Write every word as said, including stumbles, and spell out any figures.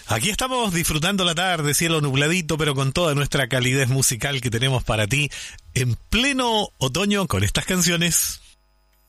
Aquí estamos disfrutando la tarde, cielo nubladito, pero con toda nuestra calidez musical que tenemos para ti en pleno otoño con estas canciones.